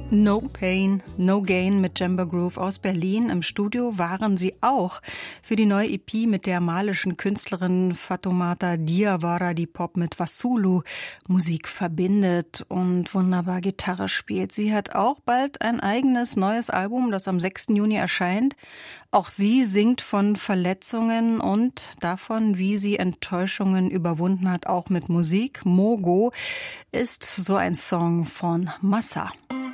No Pain, No Gain mit Jemba Groove aus Berlin. Im Studio waren sie auch für die neue EP mit der malischen Künstlerin Fatoumata Diawara, die Pop mit Wassoulou Musik verbindet und wunderbar Gitarre spielt. Sie hat auch bald ein eigenes neues Album, das am 6. Juni erscheint. Auch sie singt von Verletzungen und davon, wie sie Enttäuschungen überwunden hat, auch mit Musik. Mogo ist so ein Song von Massa.